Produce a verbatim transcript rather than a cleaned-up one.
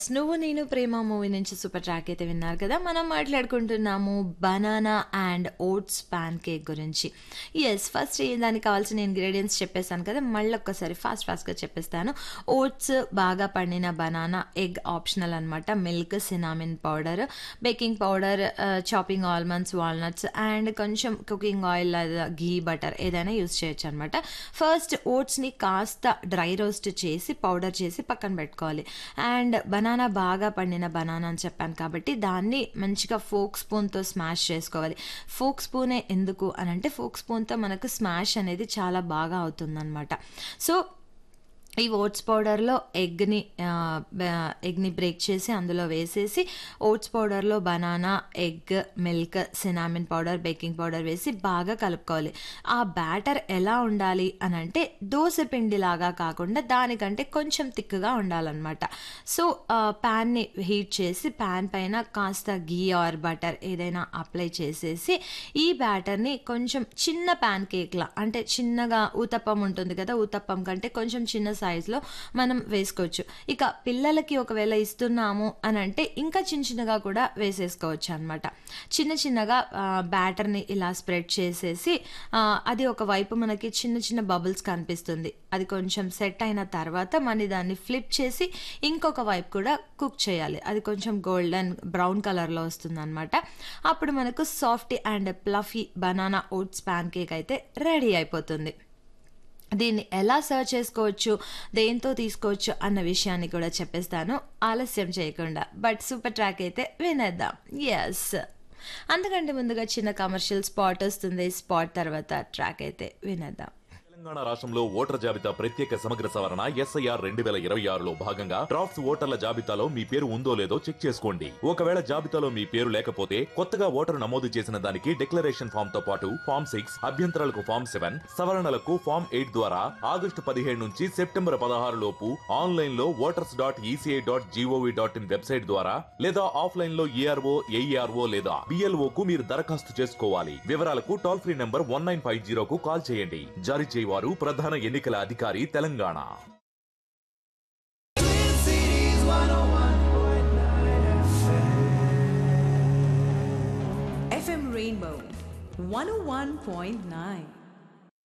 నువ్వు నేను ప్రేమ మూవీ నుంచి సూపర్ ట్రాక్ అయితే విన్నారు కదా. మనం మాట్లాడుకుంటున్నాము banana and oats pan cake గురించి. ఎస్, ఫస్ట్ దానికి కావాల్సిన ఇంగ్రీడియంట్స్ చెప్పేస్తాను కదా, మళ్ళీ ఒక్కసారి ఫాస్ట్ ఫాస్ట్గా చెప్పేస్తాను. ఓట్స్, బాగా పండిన బనానా, ఎగ్ ఆప్షనల్ అనమాట, milk, cinnamon powder, baking powder, chopping almonds, walnuts and కొంచెం కుకింగ్ ఆయిల్ లేదా ఘీ, బటర్ ఏదైనా యూస్ చేయొచ్చు అనమాట. ఫస్ట్ ఓట్స్ని కాస్త డ్రై రోస్ట్ చేసి పౌడర్ చేసి పక్కన పెట్టుకోవాలి. అండ్ బనానా బాగా పండిన బనానా అని చెప్పాను కాబట్టి దాన్ని మంచిగా ఫోక్ స్పూన్తో స్మాష్ చేసుకోవాలి. ఫోక్ స్పూనే ఎందుకు అని అంటే ఫోక్ స్పూన్తో మనకు స్మాష్ అనేది చాలా బాగా అవుతుందన్నమాట. సో ఈ ఓట్స్ పౌడర్లో ఎగ్ని ఎగ్ని బ్రేక్ చేసి అందులో వేసేసి ఓట్స్ పౌడర్లో banana, egg, milk, cinnamon powder, baking powder వేసి బాగా కలుపుకోవాలి. ఆ బ్యాటర్ ఎలా ఉండాలి అని అంటే దోశ పిండిలాగా కాకుండా దానికంటే కొంచెం థిక్గా ఉండాలన్నమాట. సో ప్యాన్ని హీట్ చేసి ప్యాన్ పైన కాస్త ఘీ ఆర్ బటర్ ఏదైనా అప్లై చేసేసి ఈ బ్యాటర్ని కొంచెం చిన్న ప్యాన్ కేక్లా, అంటే చిన్నగా ఊతప్పం ఉంటుంది కదా, ఊతప్పం కంటే కొంచెం చిన్న సైజులో మనం వేసుకోవచ్చు. ఇక పిల్లలకి ఒకవేళ ఇస్తున్నాము అని అంటే ఇంకా చిన్న చిన్నగా కూడా వేసేసుకోవచ్చు అనమాట. చిన్న చిన్నగా బ్యాటర్ని ఇలా స్ప్రెడ్ చేసేసి అది ఒకవైపు మనకి చిన్న చిన్న బబుల్స్ కనిపిస్తుంది. అది కొంచెం సెట్ అయిన తర్వాత మళ్ళీ దాన్ని ఫ్లిప్ చేసి ఇంకొక వైపు కూడా కుక్ చేయాలి. అది కొంచెం గోల్డెన్ బ్రౌన్ కలర్లో వస్తుంది అనమాట. అప్పుడు మనకు soft and fluffy banana oats pan cake అయితే రెడీ అయిపోతుంది. దీన్ని ఎలా సర్వ్ చేసుకోవచ్చు, దేంతో తీసుకోవచ్చు అన్న విషయాన్ని కూడా చెప్పేస్తాను ఆలస్యం చేయకుండా. బట్ సూపర్ ట్రాక్ అయితే వినేద్దాం. ఎస్, అంతకంటే ముందుగా చిన్న కమర్షియల్ స్పాట్ వస్తుంది. స్పాట్ తర్వాత ట్రాక్ అయితే వినేద్దాం. తెలంగాణ రాష్ట్రంలో ఓటర్ జాబితా ప్రత్యేక సమగ్ర సవరణ ఎస్ఐఆర్ రెండు వేల ఇరవై ఆరులో భాగంగా డ్రాఫ్ట్స్ ఓటర్ల జాబితాలో మీ పేరు ఉందో లేదో చెక్ చేసుకోండి. ఒకవేళ జాబితాలో మీ పేరు లేకపోతే కొత్తగా ఓటరు నమోదు చేసిన దానికి డిక్లరేషన్ ఫామ్ తో పాటు ఫామ్ సిక్స్, అభ్యంతరాలకు ఫామ్ సెవెన్, సవరణలకు ఫామ్ ఎయిట్ ద్వారా ఆగస్టు పదిహేడు నుంచి సెప్టెంబర్ పదహారు లోపు ఆన్లైన్ లో voters dot ECI dot GOV dot in website ద్వారా లేదా ఆఫ్లైన్ లో ఏఆర్ఓ, ఏఈఆర్ఓ లేదా బిఎల్ఓ కు మీరు దరఖాస్తు చేసుకోవాలి. వివరాలకు toll free number one nine five జీరోకు call చేయండి. జారీ చేయవారు ప్రధాన ఎన్నికల అధికారి తెలంగాణ. ఎఫ్ఎం రెయిన్బో వన్ ఓ వన్ పాయింట్ నైన్.